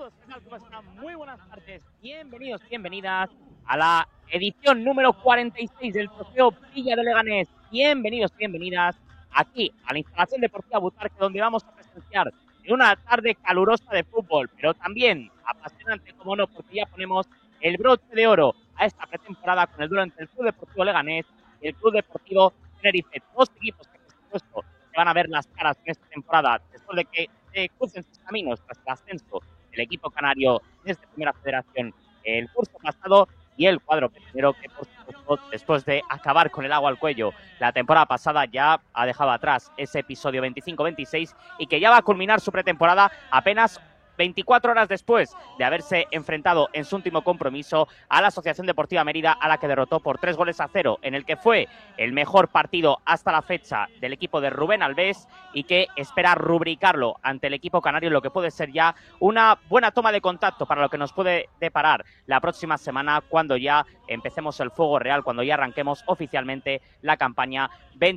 todos, ¿qué tal? ¿Cómo están? Muy buenas tardes, bienvenidos, bienvenidas a la edición número 46 del Trofeo Villa de Leganés. Bienvenidos, bienvenidas aquí a la instalación deportiva Butarque, donde vamos a presenciar en una tarde calurosa de fútbol, pero también apasionante, como no, porque ya ponemos el broche de oro a esta pretemporada con el duelo entre el Club Deportivo Leganés y el Club Deportivo Tenerife. Dos equipos que, por supuesto, se van a ver las caras en esta temporada después de que se crucen sus caminos tras el ascenso del equipo canario desde Primera Federación el curso pasado, y el cuadro primero que, por supuesto, después de acabar con el agua al cuello la temporada pasada, ya ha dejado atrás ese episodio 25-26 y que ya va a culminar su pretemporada apenas 24 horas después de haberse enfrentado en su último compromiso a la Asociación Deportiva Mérida, a la que derrotó por 3-0, en el que fue el mejor partido hasta la fecha del equipo de Rubén Alves, y que espera rubricarlo ante el equipo canario, lo que puede ser ya una buena toma de contacto para lo que nos puede deparar la próxima semana, cuando ya empecemos el fuego real, cuando ya arranquemos oficialmente la campaña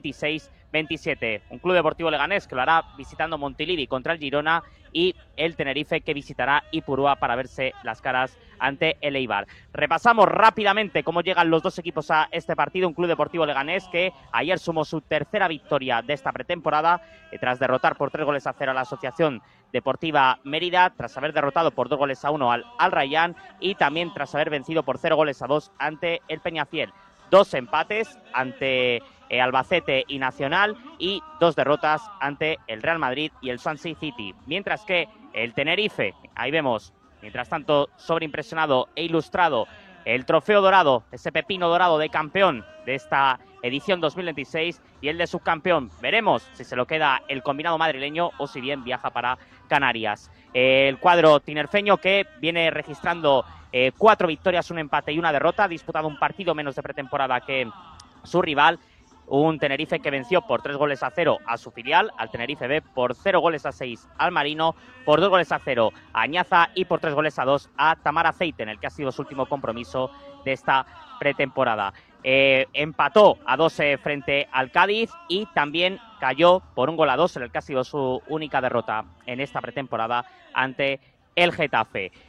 26-27. Un Club Deportivo Leganés que lo hará visitando Montilivi contra el Girona, y el Tenerife que visitará Ipurúa para verse las caras ante el Eibar. Repasamos rápidamente cómo llegan los dos equipos a este partido. Un Club Deportivo Leganés que ayer sumó su tercera victoria de esta pretemporada, tras derrotar por 3-0 a la Asociación Deportiva Mérida, tras haber derrotado por 2-1 al Rayan, y también tras haber vencido por 0-2 ante el Peñafiel. Dos empates ante Albacete y Nacional, y dos derrotas ante el Real Madrid y el Swansea City. Mientras que el Tenerife, ahí vemos, mientras tanto, sobreimpresionado e ilustrado el trofeo dorado, ese pepino dorado de campeón de esta edición 2026, y el de subcampeón. Veremos si se lo queda el combinado madrileño o si bien viaja para Canarias. El cuadro tinerfeño, que viene registrando 4 victorias, un empate y una derrota, ha disputado un partido menos de pretemporada que su rival. Un Tenerife que venció por 3-0 a su filial, al Tenerife B, por 0-6 al Marino, por 2-0 a Añaza y por 3-2 a Tamar Aceite, en el que ha sido su último compromiso de esta pretemporada. Empató a 2 frente al Cádiz, y también cayó por 1-2, en el que ha sido su única derrota en esta pretemporada, ante el Getafe.